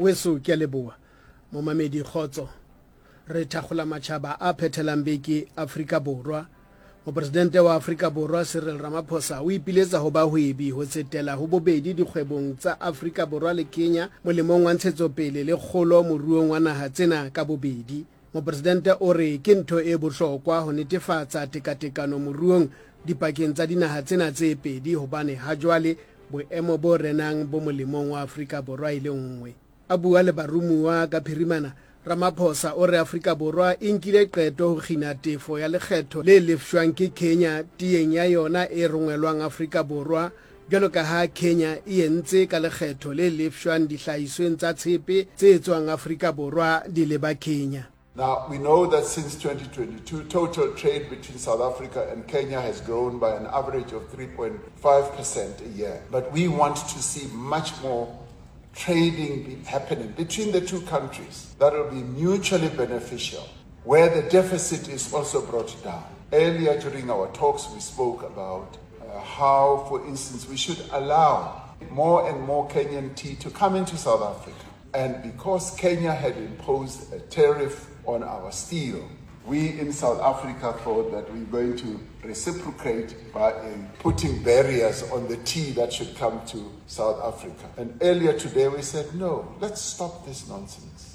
weso ke leboa momamedi Khotso re thakgola matšhaba a phethelang beke Afrika Borwa. Mopresidente wa Afrika Borwa Cyril Ramaphosa o ipiletsa ho bahwebi ho tsetela ho bobedi dikgwebong tsa Afrika Borwa le Kenya molemong wa ntshetsopele le kgolo moruong wa naha tsena ka bobedi. Mopresidente o re ke ntho e bohlokwa ho netefatsa tekatekano moruong dipakeng tsa dinaha tsena tse pedi hobane ha jwale boemo bo renang bo molemong wa Afrika Borwa ile nngwe. A bua le barumuwa ka phirimana, Ramaphosa o re Afrika Borwa e nkile qeto ho kgina tefo ya lekgetho le lefshwang ke Kenya tieng ya yona e rongwelwang Afrika Borwa jwalo ka ha Kenya e entse ka lekgetho le lefshwang dihlahisweng tsa tshepe tse tswang Afrika Borwa di leba Kenya. Now, we know that since 2022, total trade between South Africa and Kenya has grown by an average of 3.5% a year. But we want to see much more trading happening between the two countries that will be mutually beneficial, where the deficit is also brought down. Earlier during our talks, we spoke about how, for instance, we should allow more and more Kenyan tea to come into South Africa. And because Kenya had imposed a tariff on our steel, we in South Africa thought that we're going to reciprocate by putting barriers on the tea that should come to South Africa. And earlier today we said, no, let's stop this nonsense.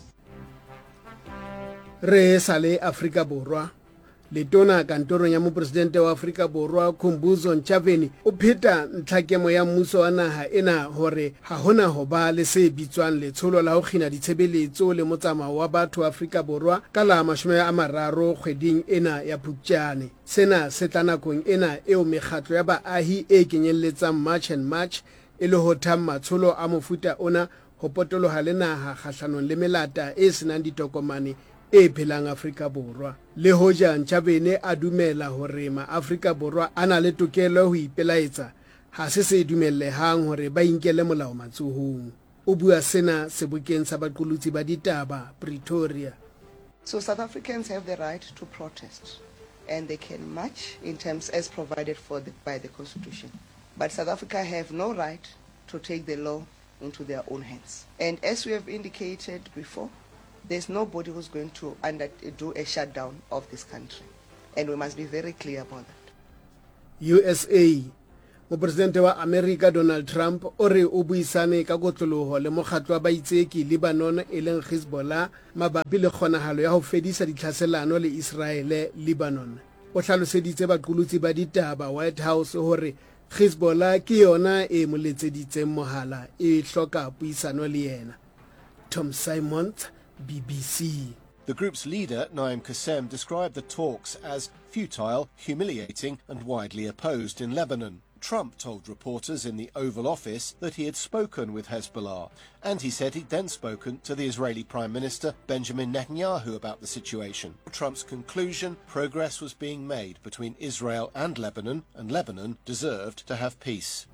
Re sale Afrika Borwa. Letona kantorong ya mopresidente wa Afrika Borwa Khumbudzo Ntshavheni o pheta ntlhakemo ya mmuso wa naha ena hore ha hona ho ba le se bitswang letsholo la ho kgina ditshebeletso le motsamao wa batho Afrika Borwa ka la 30 kgweding ena ya Phuptjane. Sena se tla nakong ena eo mekgatlo ya baahi e kenyelletsang March and March e le ho thamma matsholo a mofuta ona ho potoloha le naha kgahlanong le melata e senang ditokomane e phelang Afrika Borwa. Le hoja Ntshavheni a dumela hore ma Afrika Borwa a na le tokelo ho ipelaetsa, ha se dumellehang hore ba inkele molao matsohong. O bua sena sebokeng sa baqolotsi ba ditaba Pretoria. So South Africans have the right to protest and they can march in terms as provided for by the Constitution. But South Africa have no right to take the law into their own hands. And as we have indicated before, there's nobody who's going to do a shutdown of this country. And we must be very clear about that. USA. Mopresidente wa America Donald Trump o re o buisane ka kotloloho le mokgatlo wa baitseki Lebanon e leng Hezbollah mabapi le kgonahalo ya ho fedisa ditlhaselano le Israel Lebanon. O hlaloseditse baqolotsi ba ditaba White House hore Hezbollah ke yona e moletseditseng mohala e hloka puisano le yena. Tom Simons, BBC. The group's leader, Naim Qassem, described the talks as futile, humiliating and widely opposed in Lebanon. Trump told reporters in the Oval Office that he had spoken with Hezbollah, and he said he'd then spoken to the Israeli Prime Minister Benjamin Netanyahu about the situation. Trump's conclusion, progress was being made between Israel and Lebanon deserved to have peace.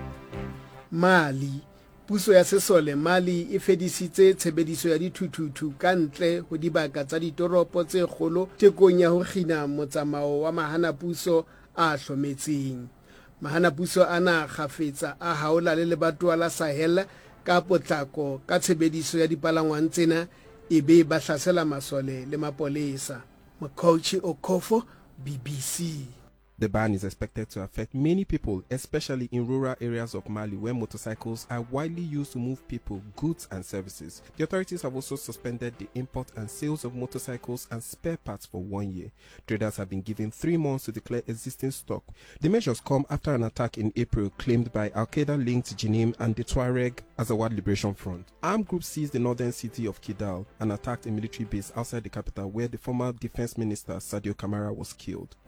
Mali. Puso ya sesole Mali e fedisitse tshebediso ya dithuthuthu ka ntle ho dibaka tsa ditoropo tse kgolo tekong ya ho kgina motsamao wa mahanapuso a hlometseng. Mahanapuso ana kgafetsa a haola le lebatowa la Sahel ka potlako ka tshebediso ya dipalangwang tsena e be ba hlasela masole le mapolesa. Mokhochi Okofo, BBC. The ban is expected to affect many people, especially in rural areas of Mali where motorcycles are widely used to move people, goods and services. The authorities have also suspended the import and sales of motorcycles and spare parts for 1 year. Traders have been given 3 months to declare existing stock. The measures come after an attack in April claimed by Al-Qaeda-linked Jinim and the Tuareg Azawad Liberation Front. Armed groups seized the northern city of Kidal and attacked a military base outside the capital where the former defense minister Sadio Kamara was killed.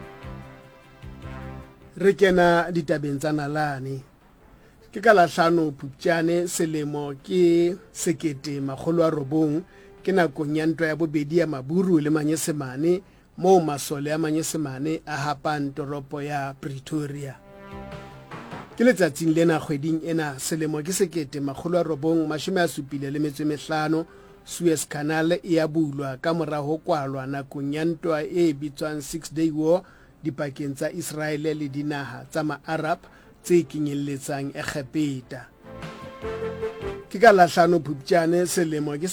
Rekena ditabeng tsa nalane ke ka la 5 Phuptjane selemo ke 1900 ke nakong ya ntwa ya bobedi ya Maburu le Manyesemane moo masole ya Manyesemane a hapang toropo ya Pretoria. Ke letsatsing lena kgweding ena selemo ke 1975 Suez Canal e a bulwa ka mora ho kwalwa nakong ya ntwa e bitswang 6-day war dipakeng tsa Israel le dinaha tsa ma-Arab tse kenyelletsang Egepeta. Ke ke ka lahlano Phuptjane selemo ke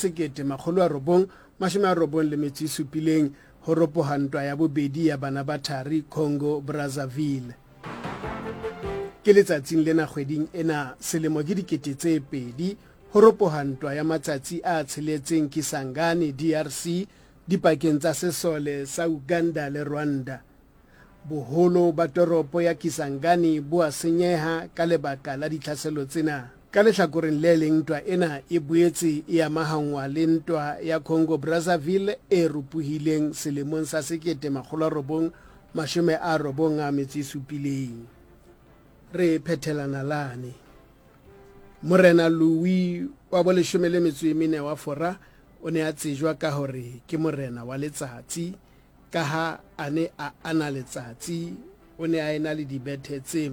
1997 ho ropoha ntwa ya bobedi ya bana ba thari Congo Brazzaville. Ke letsatsing lena kgweding ena selemo ke 2000 ho ropoha ntwa ya matsatsi a tsheletseng Kisangani DRC dipakeng tsa Sesole sa Uganda le Rwanda. Boholo ba toropo ya Kisangani bo a senyeha ka lebaka la ditlhaselo tsena. Ka lehlakoreng le leng ntwa ena e boetse e amahangwa le ntwa ya Congo Brazzaville e rupuhileng selemong sa 1997. Re phethelana lane. Morena Louis wa bo14 wa Fora o ne a tsejwa ka hore ke morena wa letsatsi ka ha a ne a ana letsatsi o ne a ena le dibethe tse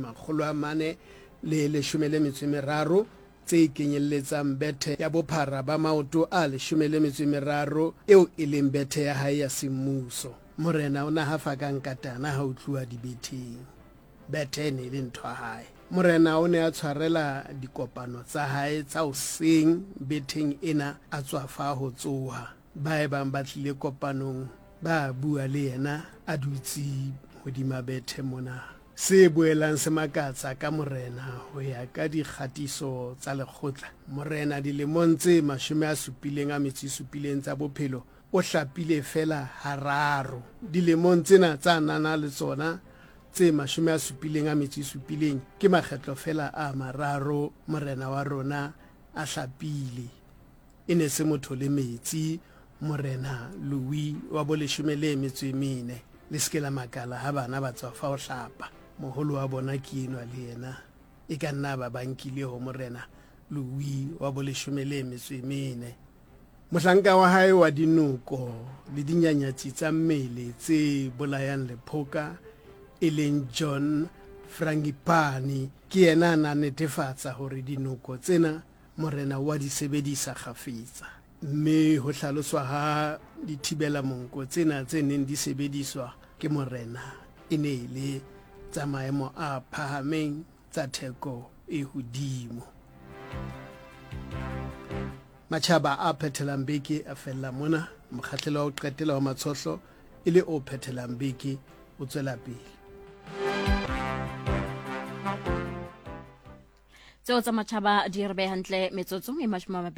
413 tse kenyelletsang bethe ya bophara ba maoto a 13 eo e leng bethe ya hae ya semmuso. Morena o nahafa ka nkatana ha o tluwa dibetheng. Bethe ne le ntho hae. Morena o ne a tshwarela dikopano tsa hae tsa hoseng betheng ena a tswafa ho tsoha. Ba bang ba tlile kopanong ba bua le yena a dutsi hodima bethe mona. Se boelang se makatsa ka morena ho ya ka dikgatiso tsa lekgotla. Morena dilemong tse 77 tsa bophelo o hlapile fela hararo. Dilemong tsena tsa nana le tsona tse 77 ke makgetlo fela a mararo morena wa rona a hlapile. E ne se motho le metsi morena Louis wa bo14 le ske la makala ha bana ba tswa fa o hlapa. Moholo wa bona ke enwa le yena e ka nna ba bankile ho morena Louis wa bo14. Mohlanka wa hae wa dinoko le dinyanyatsi tsa mmele tse bolayang lephoka e leng John Frangipani ke yena na netefatsa hore dinoko tsena morena wa di sebedisa kgafetsa. Mme ho hlaloswa ha dithibela monko tsena tse neng di sebediswa ke morena e ne le tsa maemo a phahameng tsa theko e hodimo. Matjhaba a phethelang beke a fella mona. Mokgahlelo wa ho qetela wa matshohlo e le o phethelang beke o tswela pele. Tseo tsa matjhaba di re behantle metsotso e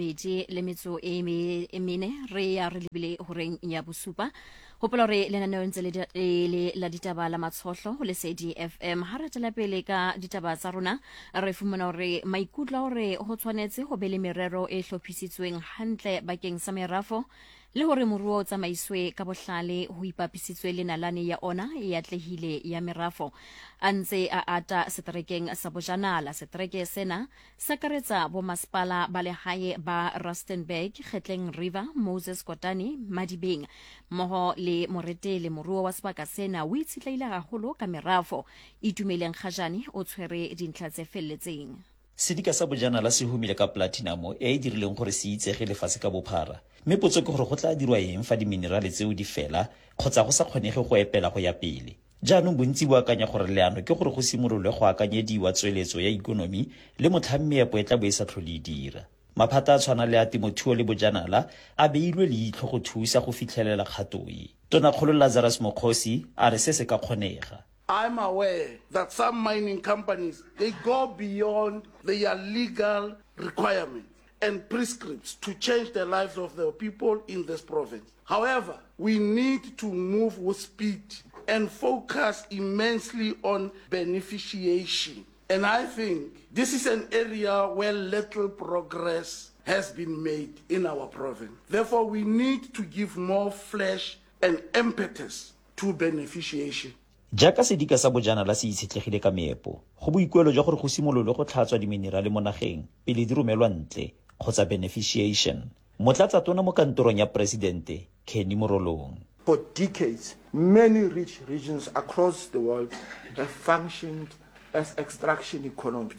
24 re ya re lebile horeng ya bosupa. Hopola re lenaneo ntse le la ditaba la matshohlo ho Lesedi FM. Ha re tla pele ka ditaba tsa rona re fumana hore maikutlo hore ho tshwanetse ho be le merero e hlophisitsweng hantle bakeng sa merafo le hore moruo o tsamaiswe ka bohlale ho ipapisitswe le nalane ya ona e atlehile ya merafo a ntse a ata setrekeng sa Bojanala. Setreke sena sa karetsa bo masepala ba lehae ba Rustenburg, Gauteng River, Moses Kotane, Madibeng mmoho le moretele moruo wa sebaka sena o itshetleile haholo ka merafo e tumeleng Khajane o tshwere dintlha tse felletseng. Sedika sa Bojanala se humile ka platinum e dirileng gore se itsege lefatshe ka bophara. Mme potso ke gore go tla dirwa eng fa diminerale tseo di fela kgotsa go sa kgonege go epela go ya pele. Jaanong bontsi bo akanya gore leano ke gore go simololwe go akanyediwa tsweletso ya ikonomi le motlhammeepo e tla bo e sa tlhole e dira. Maphata a tshwana le a temothuo le Bojanala a beilwe leitlho go thusa go fitlhelela kgato e. Tonakgolo Lazarus Mokgosi a re se se ka kgonega. I'm aware that some mining companies, they go beyond their legal requirements and prescripts to change the lives of the people in this province. However, we need to move with speed and focus immensely on beneficiation. And I think this is an area where little progress has been made in our province. Therefore, we need to give more flesh and impetus to beneficiation. Jaaka sedika sa Bojanala se itshetlegile ka meepo, go boikuelo jwa gore go simololwe go tlhatswa diminerale mo nageng pele di romelwa ntle kgotsa beneficiation. Motlatsa tona mo kantorong ya presidente Kenny Morolong. For decades, many rich regions across the world have functioned as extraction economies.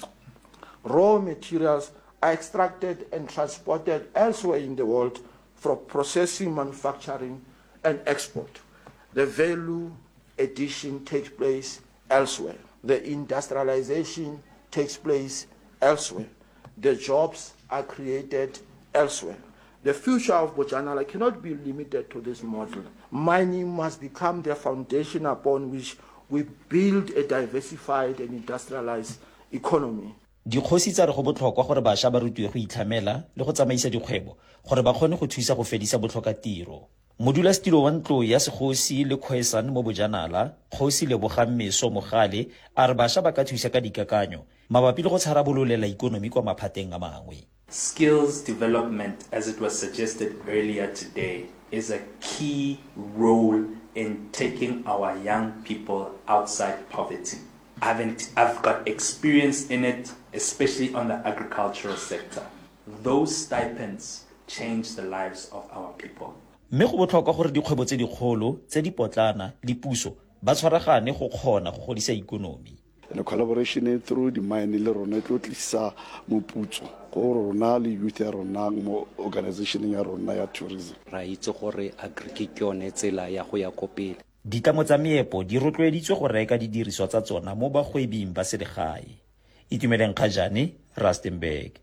Raw materials are extracted and transported elsewhere in the world for processing, manufacturing, and export. The value addition takes place elsewhere. The industrialization takes place elsewhere. the jobs are created elsewhere. The future of Bojanala cannot be limited to this model. Mining must become the foundation upon which we build a diversified and industrialized economy. Dikgosi tsa re go botlhokwa gore bašwa ba rutiwe go itlhamela le go tsamaisa dikgwebo gore ba kgone go thusa go fedisa botlhokatiro. Modulasetilo wa ntlo ya segosi le Khoisan mo Bojanala, Kgosi Lebogang Meso Mogale, a re bašwa ba ka thusa ka dikakanyo mabapi le go tshwarabololela ikonomi kwa maphateng a mangwe. Skills development, as it was suggested earlier today, is a key role in taking our young people outside poverty. I've got experience in it, especially on the agricultural sector. Those stipends change the lives of our people. Mme go botlhokwa gore dikgwebo tse dikgolo tse di potlana le puso ba tshwaragane go kgona go godisa ikonomi. And collaboration through the mine le rona tlo tlisa moputso go rona le youth ya rona mo organization ya rona ya tourism. Ra itse gore agriculture ne tsela ya go ya kopele. Ditlamo tsa meepo di rotloeditswe go reka didiriswa tsa tsona mo bagwebing ba selegae. Itumeleng Kgajane, Rustenburg.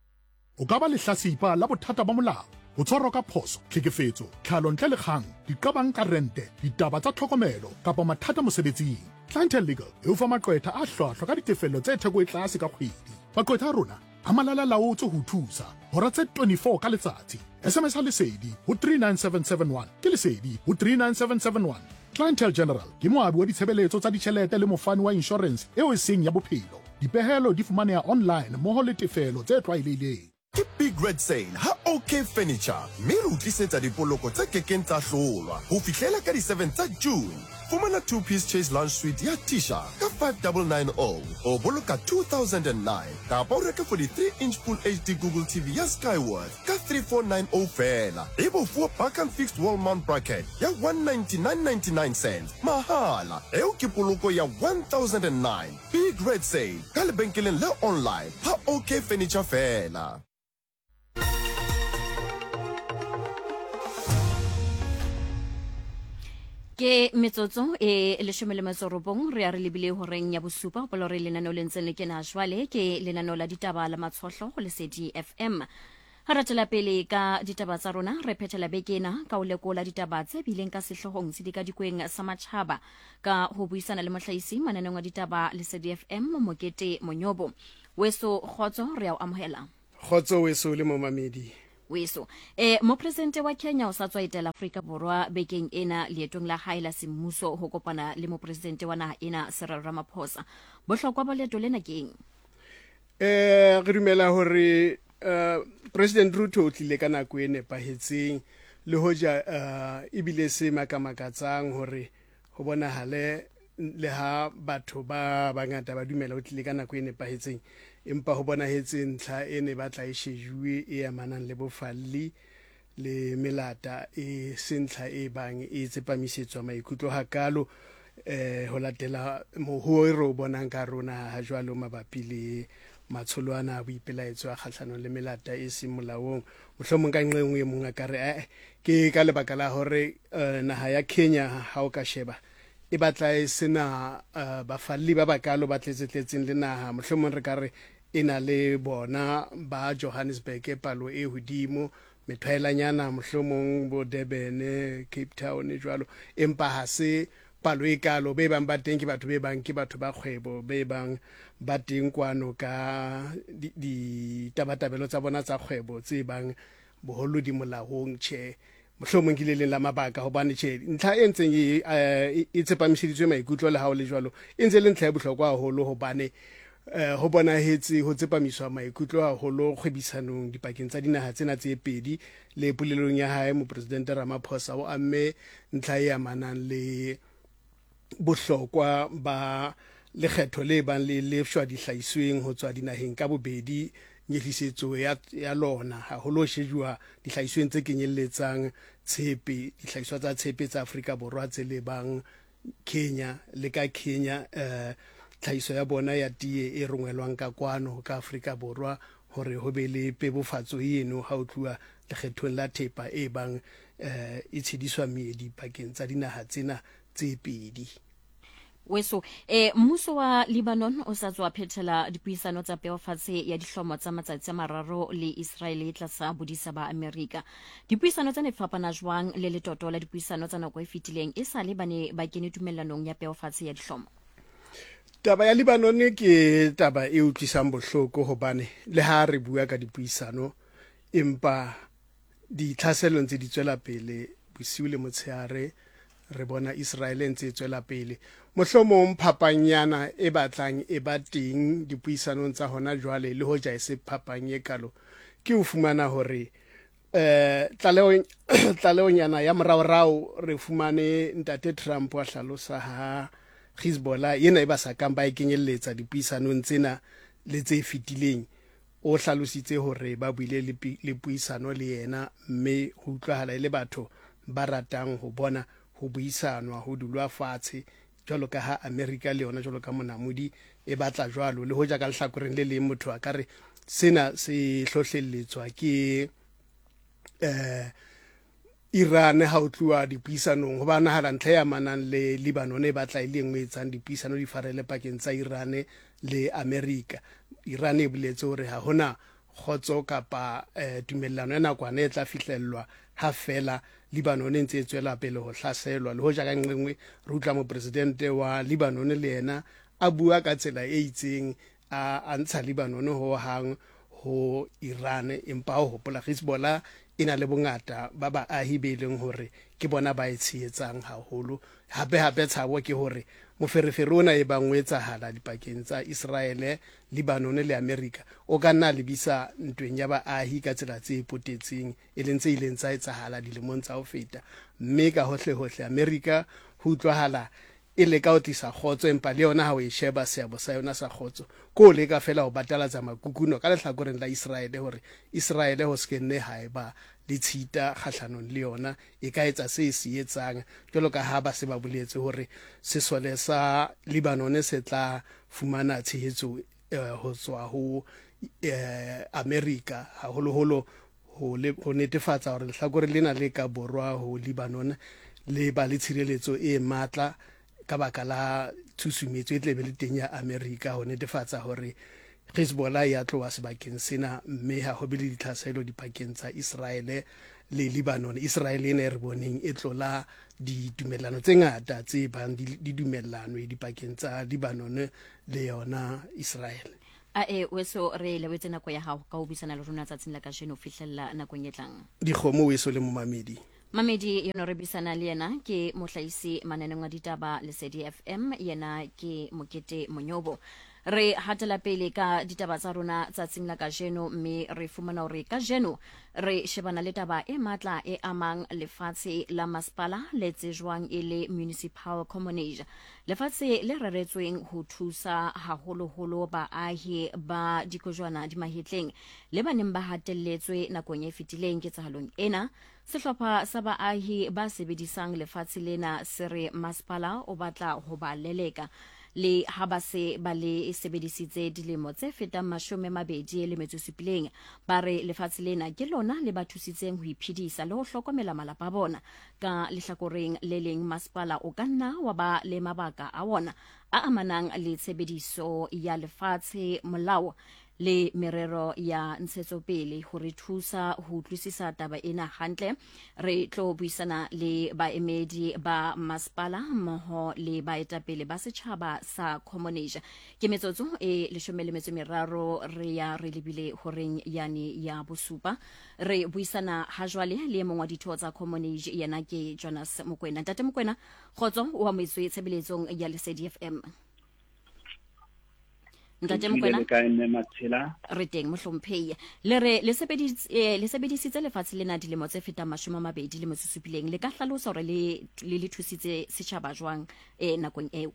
O ka ba lehlasipa la bothata ba molao, ho tshwarwa ka phoso, tlhekefetso, tlhalo ntle le kgang, diqabang ka rente, ditaba tsa tlhokomelo kapa mathata mosebetsing. Clientele Legal e o fa maqwetha a hlwahlwa ka ditefello tse theko e tlase ka kgwedi. Maqwetha a rona a malala-laotswe ho thusa hora tse 24 ka letsatsi. SMS ha lesedi ho 39771 ke lesedi ho 39771. Clientele General ke moabi wa ditshebeletso tsa ditjhelete le mofani wa insurance eo e seng ya bophelo. Dipehelo di fumaneha online mmoho le tefelo tse tlwaelehileng. Ke Big Red Sale ha OK Furniture mme re utlisetsa dipoloko tse kekeng tsa hlolwa ho fihlela ka di 7 tsa June. Fumana 2-piece Chase Lunch Suite ya Tisha ka 5990 o boloka 2009 kapa o reka for the 3-inch Full HD Google TV ya Skyworth ka 3490 fela. Ebo fuwa Bakan Fixed Wall Mount Bracket ya 199.99 cents mahala eo ke poloko ya 1009. Big Red Sale ka lebenkeleng le online ha OK Furniture fela. Ke metsotso e leshome le matsorobong re a re lebile horeng ya bosupa ho polo re lenaneo le ntseng le kena jwale ke lenaneo la ditaba la matshohlo go lesedi FM. Ha re tla pele ka ditaba tsa rona re phethela bekena ka o lekola ditaba tse bileng ka sehlohong se di ka dikweng sa matjhaba ka ho buisana le mohlahisi mananeng wa ditaba lesedi FM Mokete Monyobo. Weso Khotso re a amohela. Khotso weso le momamedi. Weso mo presidente wa Kenya o sa tswa etela Afrika Borwa bekeng ena leetong la hae la semmuso ho kopana le mo presidente wa naha ena Cyril Ramaphosa. Bohlokwa ba leeto lena keng? Re dumela hore President Ruto o tlile ka nako e nepahetseng le hoja ebile se makamakatsang hore ho bonahale le ha batho ba bangata ba dumela o tlile ka nako e nepahetseng empa ho bonahetse ntlha e ne batla e shejuwe e amanang le bofalli le melata e sentla e bang e tsepamisetswa maikutlo hakalo ho latela ho ro bonang ka rona ha jwalo mabapi le matsholoana a boipelaetso a kgahlano le melata e se molaong. Mohlomong ka nngwe mong a ka re ke ka lebaka la hore naha ya Kenya ha o ka sheba e batla e sena bafalli ba bakalo ba tletsetletseng le naha. Mohlomong re ka re ena le bona ba Johannesburg e palo e hodimo methaelanyana mohlomong bo Durban, Cape Town jwalo empa ha se palo e kalo be bang ba teng ke batho be bang ke batho ba kgwebo be bang ba teng kwano ka di tabatabelo tsa bona tsa kgwebo tse bang boholo di molaong che mohlomong ke le la mabaka hobane che ntlha e ntseng e tsepamiseditswe maikutlo le ha o le jwalo e ntse le ntlha e bohlokwa haholo hobane ho bonahetse ho tsepamiswa maikutlo haholo kgwebisanong dipakeng tsa dinaha tsena tse pedi le polelong ya hae mo president Ramaphosa o amme ntlha e amanang le bohlokwa ba lekgetho le bang le lefshwa dihlahisweng ho tswa dinaheng ka bobedi nyehlisetso ya lona haholo shejwa dihlahisweng tse kenyelletsang tshepe dihlahiswa tsa tshepe tsa Afrika Borwa tse le bang Kenya le ka Kenya tlhahiso ya bona ya tie e rongwelwang ka kwano ka Afrika Borwa hore ho be le pebofatso eno ha o tluwa lekgethong la thepa e bang e tshediswa meedi pakeng tsa dinaha tsena tse pedi. weso mmuso wa Lebanon o sa tswa phethela dipuisano tsa peofatse ya dihlomo tsa matsatsi a mararo le Israel tlasa bodisa ba America. Dipuisano tsa ne fapana jwang le letoto la dipuisano tsa nako e fetileng e sa le bane ba kene tumellanong ya peofatse ya dihlomo? Taba ya Lebanon ke taba e utlwisang bohloko hobane le ha re bua ka dipuisano empa ditlhaselo ntse di tswela pele bosiu le motshehare. Re bona Israel ntse tswela pele mohlomong phapanyana e batlang e ba teng dipuisanong tsa hona jwale le hoja e se phapanye kalo ke o fumana hore tlalehonyana ya moraorao re fumane ntate Trump wa hlalosa ha Hezbollah yena e ba sa kang ba e kenyelletsa dipuisanong tsena le tse fetileng o hlalositse hore ba buile le puisano le yena mme ho utlwahala ile batho ba ratang ho bona ho buisanwa ho dulwa fatshe jwalo ka ha America le yona jwalo ka monamodi e batla jwalo le hoja ka lehlakoreng le leng motho a kare sena se hlohlelletswa ke Iran ha o tluwa dipuisanong ho banahala ntlha ya manang le Lebanon e batla ile engwe etsang dipuisano di farele pakeng tsa Iran le America. Iran e boletse hore ha hona khotso kapa tumellano ya nakwana e tla fihlellwa ha fela Lebanon ntse tswela pele ho hlaselwa le hoja ka nngwe re utla mo president wa Lebanon le yena a bua ka tsela e itseng a ntsha Lebanon ho hang ho Iran empa ho hopola Hezbollah ina le bongata ba baahi be leng hore ke bona ba etshietsang haholo hape tshabo ke hore moferefere ona e bangwe etsahala dipakeng tsa Israel, Lebanon le America o ka nna lebisa ntweng ya baahi ka tsela tse potetseng e leng tse ileng tsa etsahala dilemong tsa ho feta mme ka hohle America ho utlwahala e le ka o tlisa khotso empa le yona ha o e sheba seabo sa yona sa khotso ko le ka fela ho batalatsa makukuno ka lehlakoreng la Israel hore Israel ho skenne haeba le tshita kgahlanong le yona e ka etsa se etsang jwalo ka ha ba se ba boletse hore sesole sa Lebanon se tla fumana tshehetso ho tswa ho America haholo ho netefatsa hore lehlakore lena le ka borwa ho Lebanon le ba le tshireletso e matla ka baka la tshusumetso e tlebe le teng ya America ho netefatsa hore Hezbollah ya tloa sebakeng sena mme ha ho be le ditlhaselo dipakeng tsa Israel le Lebanon. Israel ene re boneng e tlola ditumellano tse ngata tse bang di dumellano dipakeng tsa Lebanon le yona Israel. Weso re lebetse nako ya hao ka ho bisana le rona tsatsing la kasheno fihlella nakong e tlang. Dikgomo weso le momamedi. Mamedi yono re bisana le yena ke mohlaisi mananeng a ditaba Lesedi FM yena ke Mokete Monyobo. Re hatela pele ka ditaba tsa rona tsatsing la kajeno mme re fumana hore kajeno re shebana le taba e matla e amang lefatshe la masepala le tsejwang e le municipal commonage. Lefatshe le reretsweng ho thusa haholoholo baahi ba dikojwana di mahetleng le baneng ba hatelletswe nakong e fetileng ketsahalong ena. Sehlopha sa baahi ba sebedisang lefatshe lena se re masepala o batla ho ba leleka le ha ba se ba le sebedisitse dilemo tse fetang 27 ba re lefatshe lena ke lona le ba thusitseng ho iphedisa le ho hlokomela malapa a bona. Ka lehlakoreng le leng masepala o ka nna wa ba le mabaka a wona a amanang le tshebediso ya lefatshe, molao le merero ya ntshetsopele ho re thusa ho utlwisisa taba ena hantle. Re tlo buisana le baemedi ba masepala mmoho le baetapele ba setjhaba sa commonage. Ke metsotso e 13 re ya re lebile horeng yani ya bosupa. Re buisana ha jwale le mongwe wa ditho tsa commonage yena ke Jonas Mokwena. Ntate Mokwena, khotso wa moitswe tshebeletsong ya Lesedi FM. Ntate Mokwena re teng mohlomphehi le re le sebedisitse lefatshe lena dilemo tse fetang 27 le ka hlalosa hore le thusitse setjhaba jwang nakong eo.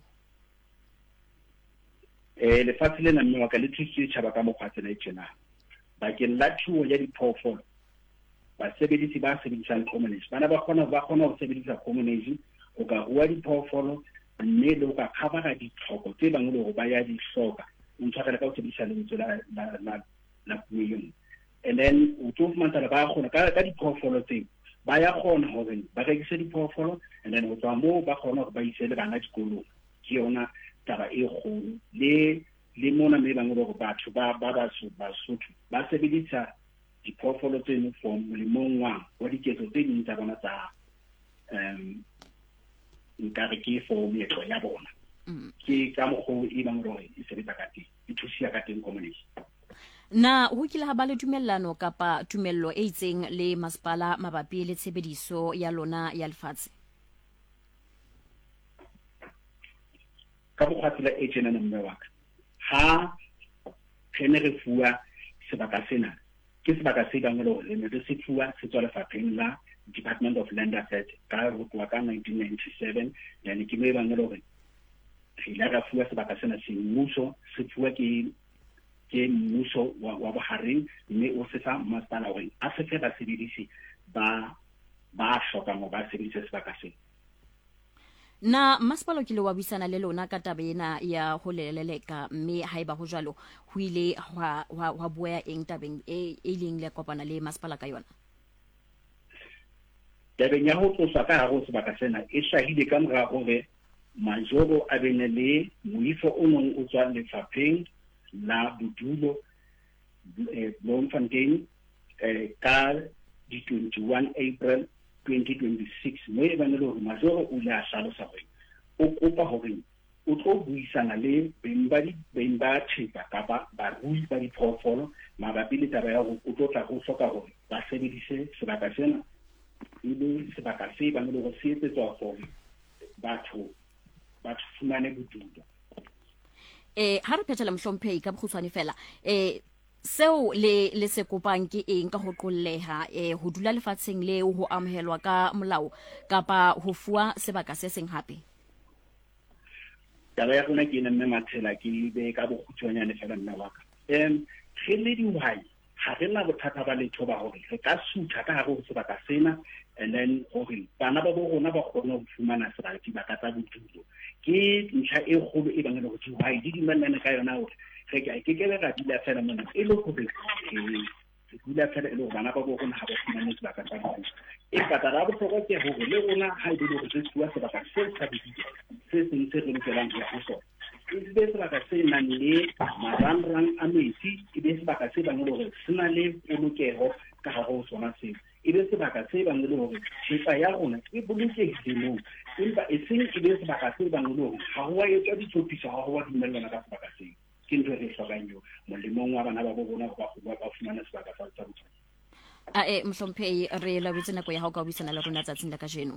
Lefatshe lena mme wa ka le thusitse setjhaba ka mokgwa tsena e tjena bakeng la thuo ya diphoofolo. Basebedisi ba sebedisang commonage bana ba kgona ho sebedisa commonage ho ka rua diphoofolo mme le ho ka khabara ditlhoko tse bang le ho ba ya di hloka ntshakela ka ho sebedisa lebitso la puong. And then o tlo fumantshana ba kgona ka diphoofolo tseo ba ya kgona hore ba rekise diphoofolo and then ho tswa moo ba kgona hore ba ise le bana dikolong ke yona taba e kgolo le mona me bang go batho ba Basotho ba sebedisa diphoofolo tseno for molemong wa diketso tse ding tsa bona tsa nkare ke for meetlo ya bona ke ka moggo e bang gore e sebetsa ka teng e thusia ka teng community. Na ho kile ha ba le tumellano kapa tumello e itseng le masepala mabapi le tshebediso ya lona ya lefatshe? Ka bokgatsela e tjena mme wa ka ha re re fuwa sebaka sena ke sebaka se bang le gore ne se fuwa se tswa lefapheng la Department of Land Affairs ka ho tloha ka 1997 yani ke me bang le gore re ile ra fuwa sebaka sena se mmuso se fuwa ke mmuso wa bohareng mme o se fa masepala hore a se fe basebedisi ba hloka mo ba sebedisa sebaka sena. Na masepala ke le wa buisana le lona ka taba ena ya ho leleleka mme haeba ho jwalo ho ile wa boya eng tabeng e leng le kopana le masepala ka yona? Tabeng ya ho tlosa ka hare ho sebaka sena e hlahile ka mora hore majoro a bene le moifo o mong o tswa lefapheng la bodulo Bloemfontein ka di 21 April 2026 mo e bane le hore majoro o le a hlalosa hore o kopa hore o tlo buisana le beng ba thepa kapa barui ba diphoofolo mabapi le taba ya hore o tlo tla go hloka hore ba sebedise sebaka sena e le sebaka se bane le hore se etsetswa hore batho fumane bodulo. Ha re phethela Mohlomphehi ka bokgutshwane fela seo le se kopang ke eng ka ho qolleha ho dula lefatsheng leo ho amohelwa ka molao kapa ho fuwa sebaka se seng hape? Taba ya rona ke mme Mathela ke be ka bokgutshwanyane fela nna wa ka re le dihwai ha re na bothata ba letho ba hore re ka sutha ka hare ho sebaka sena and then hore bana ba rona ba kgone ho fumana sebaka tsa bodulo ke ntlha e kgolo e bang le go dihwai di dimellana ka yona hore re ke kele ra dila fela mona e le gore dila fela e le gore bana ba rona ha ba fumane sebaka tsa bona e patala bo tlhoka ke hore le rona ha e le gore re tswa sebaka se sa bidile se seng se re lokelang go ya ho sona e be sebaka se nang le marangrang a metsi e be sebaka se bang le gore se na le polokeho ka hare ho sona se e be sebaka se bang le gore thepa ya rona e bolokehile moo empa e seng e be sebaka se bang le gore ha ho wa etswa ditlhophiso ha ho wa dumellana ka sebaka seo ke ntho re hlokang yo molemong wa bana ba bona ba fumana sebaka sa bodulo. Mohlomphehi re la botse nako ya hao ka buisana le rona tsatsing la kajeno.